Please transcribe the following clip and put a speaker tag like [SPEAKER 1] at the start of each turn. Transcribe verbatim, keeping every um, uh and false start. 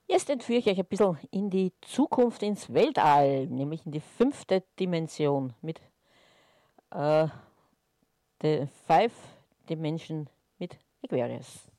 [SPEAKER 1] Jetzt entführe ich euch ein bisschen in die Zukunft, ins Weltall, nämlich in die fünfte Dimension mit äh, The Five Dimension mit Aquarius.